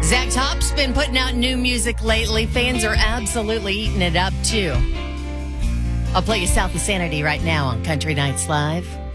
Zach Top's been putting out new music lately. Fans are absolutely eating it up, too. I'll play you South of Sanity right now on Country Nights Live.